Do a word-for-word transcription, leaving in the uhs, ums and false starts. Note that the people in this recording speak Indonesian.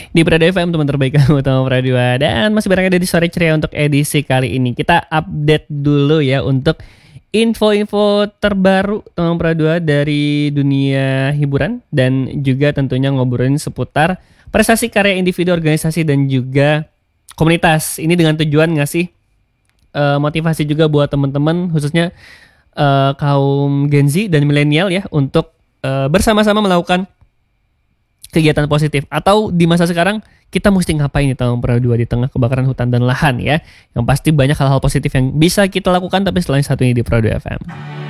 Di Prado F M, teman terbaik kamu, Tama Pradua. Dan masih berada di Sore Ceria untuk edisi kali ini. Kita update dulu ya untuk info-info terbaru Tama Pradua dari dunia hiburan. Dan juga tentunya ngobrolin seputar prestasi karya individu, organisasi, dan juga komunitas. Ini dengan tujuan ngasih uh, motivasi juga buat teman-teman, khususnya uh, kaum Gen Z dan milenial ya, untuk uh, bersama-sama melakukan kegiatan positif. Atau di masa sekarang kita mesti ngapain nih Tama Pradua di tengah kebakaran hutan dan lahan ya. Yang pasti banyak hal-hal positif yang bisa kita lakukan, tapi selain satu ini di Prado F M.